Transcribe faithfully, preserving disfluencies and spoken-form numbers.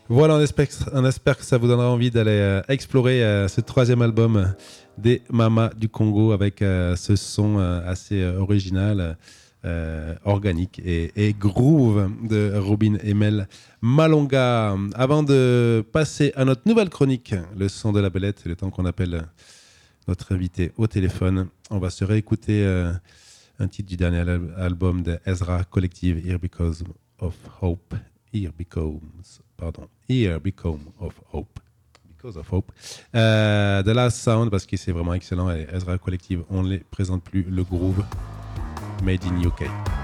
Voilà, on espère, on espère que ça vous donnera envie d'aller euh, explorer euh, ce troisième album des Mamas du Congo avec euh, ce son euh, assez euh, original, euh, organique et, et groove de Robin Emel Malonga. Avant de passer à notre nouvelle chronique, le son de la belette, c'est le temps qu'on appelle notre invité au téléphone. On va se réécouter euh, un titre du dernier al- album de Ezra Collective, Here Because of Hope. Here Becomes, pardon, Here Become of Hope. Because of Hope. Euh, The Last Sound, parce que c'est vraiment excellent. Et Ezra Collective, on ne les présente plus, le groove Made in U K.